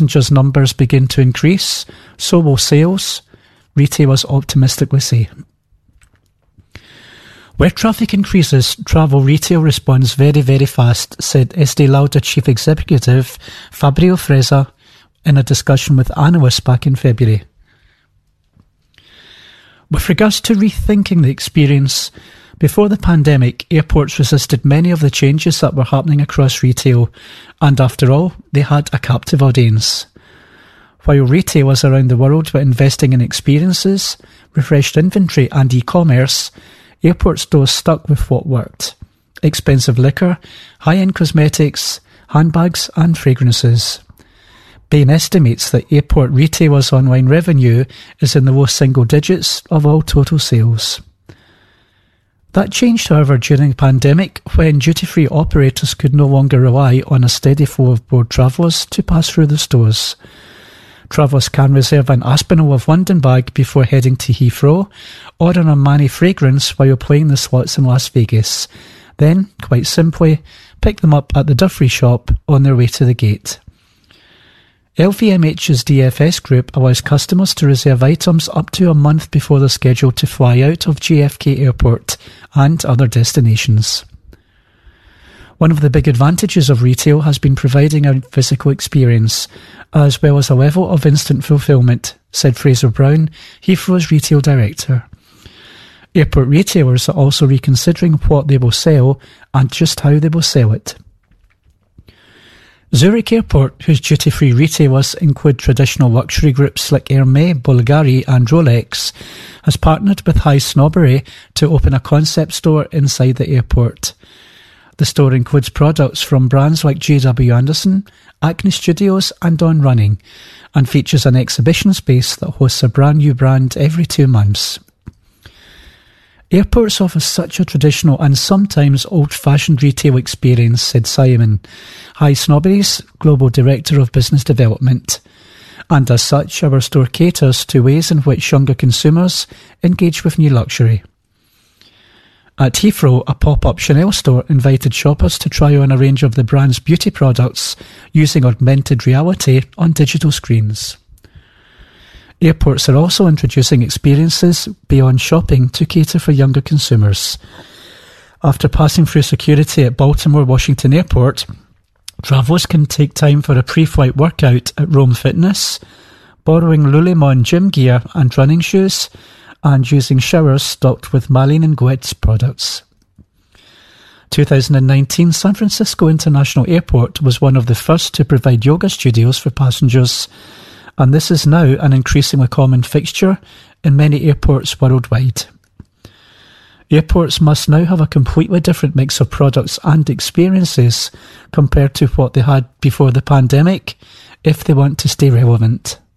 passengers' numbers begin to increase, so will sales, retailers optimistically say. Where traffic increases, travel retail responds very, very fast, said Estée Lauder Chief Executive Fabio Frezza in a discussion with analysts back in February. With regards to rethinking the experience, before the pandemic, airports resisted many of the changes that were happening across retail, and after all, they had a captive audience. While retailers around the world were investing in experiences, refreshed inventory and e-commerce, airport stores stuck with what worked: expensive liquor, high-end cosmetics, handbags and fragrances. Bain estimates that airport retailers' online revenue is in the low single digits of all total sales. That changed, however, during the pandemic, when duty-free operators could no longer rely on a steady flow of board travellers to pass through the stores. Travellers can reserve an Aspinall of London bag before heading to Heathrow, or an Armani fragrance while playing the slots in Las Vegas. Then, quite simply, pick them up at the duty-free shop on their way to the gate. LVMH's DFS Group allows customers to reserve items up to a month before they're scheduled to fly out of JFK Airport and other destinations. One of the big advantages of retail has been providing a physical experience, as well as a level of instant fulfillment, said Fraser Brown, Heathrow's retail director. Airport retailers are also reconsidering what they will sell and just how they will sell it. Zurich Airport, whose duty-free retailers include traditional luxury groups like Hermès, Bulgari and Rolex, has partnered with High Snobbery to open a concept store inside the airport. The store includes products from brands like J.W. Anderson, Acne Studios and On Running, and features an exhibition space that hosts a brand new brand every 2 months. Airports offer such a traditional and sometimes old-fashioned retail experience, said Simon, High Snobbery's Global Director of Business Development. And as such, our store caters to ways in which younger consumers engage with new luxury. At Heathrow, a pop-up Chanel store invited shoppers to try on a range of the brand's beauty products using augmented reality on digital screens. Airports are also introducing experiences beyond shopping to cater for younger consumers. After passing through security at Baltimore Washington Airport, travellers can take time for a pre-flight workout at Rome Fitness, borrowing Lululemon gym gear and running shoes, and using showers stocked with Malin & Goetz products. 2019 San Francisco International Airport was one of the first to provide yoga studios for passengers, and this is now an increasingly common fixture in many airports worldwide. Airports must now have a completely different mix of products and experiences compared to what they had before the pandemic if they want to stay relevant.